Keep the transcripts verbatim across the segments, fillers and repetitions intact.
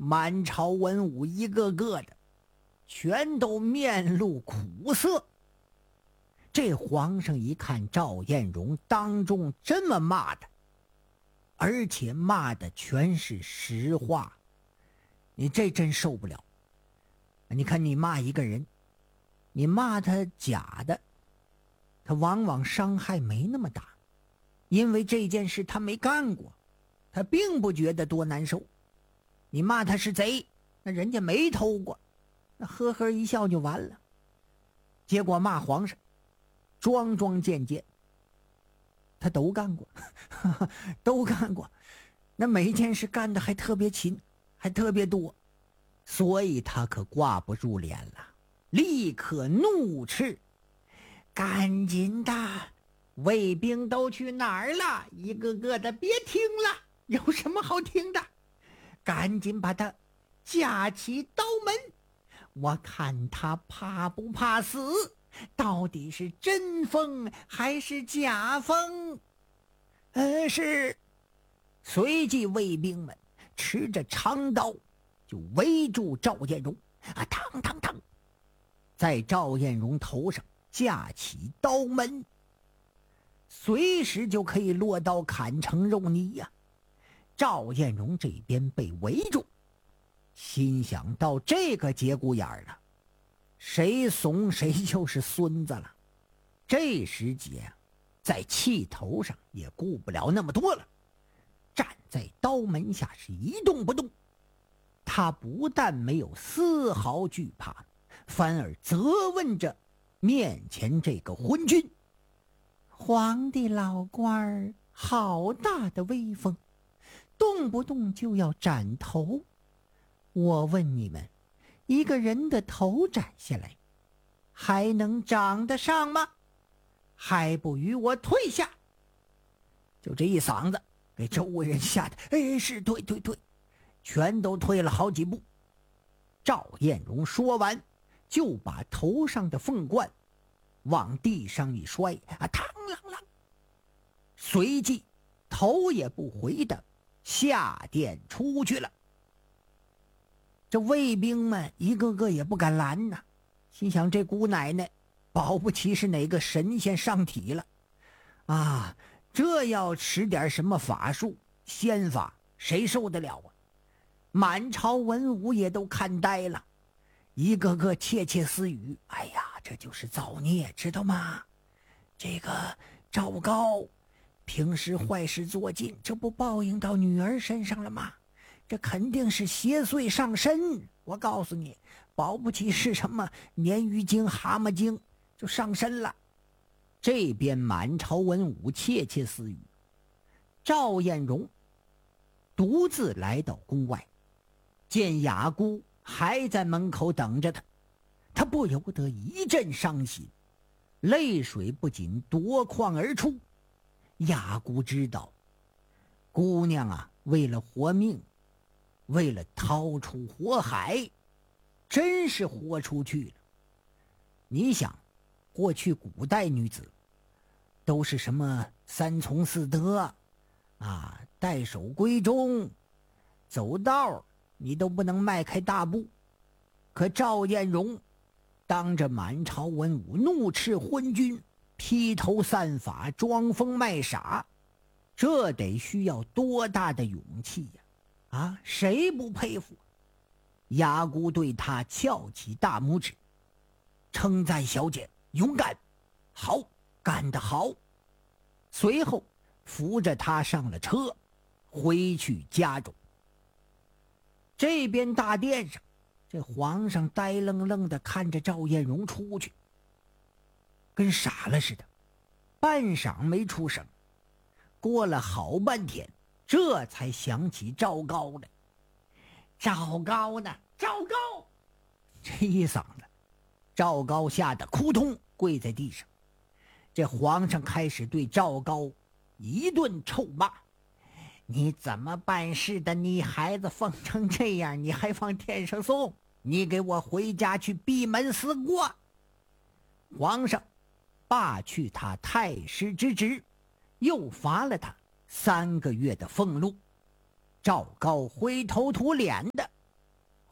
满朝文武一个个的全都面露苦色。这皇上一看赵彦荣当众这么骂他，而且骂的全是实话，你这真受不了。你看你骂一个人，你骂他假的，他往往伤害没那么大，因为这件事他没干过，他并不觉得多难受。你骂他是贼，那人家没偷过，那呵呵一笑就完了。结果骂皇上桩桩件件他都干过都干过，那每件事干的还特别勤，还特别多，所以他可挂不住脸了，立刻怒斥：赶紧的，卫兵都去哪儿了？一个个的别听了，有什么好听的？赶紧把他架起刀门，我看他怕不怕死，到底是真疯还是假疯？呃，是。随即卫兵们持着长刀就围住赵彦荣，啊，嘡嘡嘡，在赵彦荣头上架起刀门，随时就可以落刀砍成肉泥呀、啊。赵彦荣这边被围住，心想到这个节骨眼了，谁怂谁就是孙子了。这时节在气头上也顾不了那么多了，站在刀门下是一动不动。他不但没有丝毫惧怕，反而责问着面前这个昏君：皇帝老官儿好大的威风，动不动就要斩头。我问你们，一个人的头斩下来还能长得上吗？还不与我退下！就这一嗓子给周围人吓得，哎，是退退退，全都退了好几步。赵彦荣说完，就把头上的凤冠往地上一摔，啊，嘡啷啷，随即头也不回的下殿出去了。这卫兵们一个个也不敢拦呐，心想这姑奶奶保不齐是哪个神仙上体了啊！这要使点什么法术仙法，谁受得了啊？满朝文武也都看呆了，一个个窃窃私语：哎呀，这就是造孽，知道吗？这个赵高平时坏事做尽，这不报应到女儿身上了吗？这肯定是邪祟上身，我告诉你，保不齐是什么鲶鱼精、蛤蟆精就上身了。这边满朝文武窃窃私语，赵彦荣独自来到宫外，见雅姑还在门口等着他，他不由得一阵伤心，泪水不禁夺眶而出。雅姑知道姑娘啊，为了活命，为了逃出火海，真是豁出去了。你想，过去古代女子都是什么三从四德啊，带守闺中，走道你都不能迈开大步。可赵彦荣当着满朝文武怒斥昏君，披头散发，装疯卖傻，这得需要多大的勇气呀！啊，谁不佩服？雅姑对他翘起大拇指，称赞小姐勇敢，好，干得好。随后扶着他上了车，回去家中。这边大殿上，这皇上呆愣愣地看着赵彦荣出去，跟傻了似的，半晌没出声。过了好半天，这才想起赵高来。赵高呢？赵高！这一嗓子，赵高吓得扑通跪在地上。这皇上开始对赵高一顿臭骂：你怎么办事的？你孩子疯成这样，你还往天上送？你给我回家去闭门思过！皇上罢去他太师之职，又罚了他三个月的俸禄。赵高灰头土脸的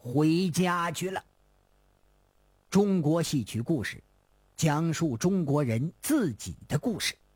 回家去了。中国戏曲故事，讲述中国人自己的故事。